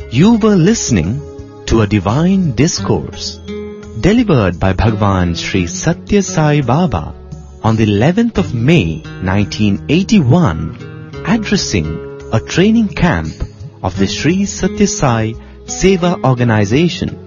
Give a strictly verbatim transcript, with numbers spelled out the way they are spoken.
You were listening to a divine discourse delivered by Bhagwan Sri Satya Sai Baba on the eleventh of May nineteen eighty-one, addressing a training camp of the Sri Satya Sai Seva Organization